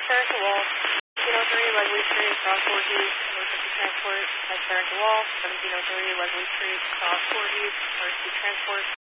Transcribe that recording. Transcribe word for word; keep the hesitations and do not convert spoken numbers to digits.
Sarah Wall, seventeen oh three Leslie Street, Cross Voorhees, emergency transport. Sarah Wall, seventeen oh three Leslie Street, Cross Voorhees, emergency transport.